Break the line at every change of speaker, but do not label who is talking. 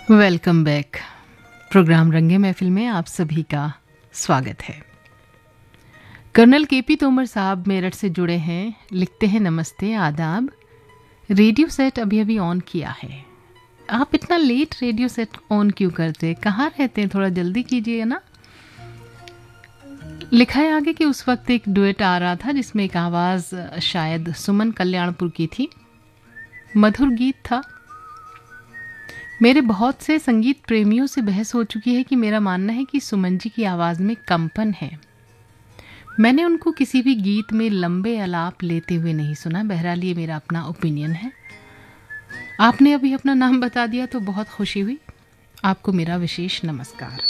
Welcome back. Programme रंगे महफिल में आप सभी का स्वागत है। कर्नल केपी तोमर साहब मेरठ से जुड़े हैं, लिखते हैं नमस्ते आदाब। रेडियो सेट अभी अभी ऑन किया है। आप इतना लेट रेडियो सेट ऑन क्यों करते, कहाँ रहते हैं, थोड़ा जल्दी कीजिए ना। लिखा है आगे कि उस वक्त एक डुएट आ रहा था जिसमें एक आवाज़ शायद सुमन कल्याणपुर की थी। मधुर गीत था। मेरे बहुत से संगीत प्रेमियों से बहस हो चुकी है कि मेरा मानना है कि सुमन जी की आवाज़ में कंपन है। मैंने उनको किसी भी गीत में लंबे आलाप लेते हुए नहीं सुना। बहरहाल ये मेरा अपना ओपिनियन है। आपने अभी अपना नाम बता दिया तो बहुत खुशी हुई। आपको मेरा विशेष नमस्कार।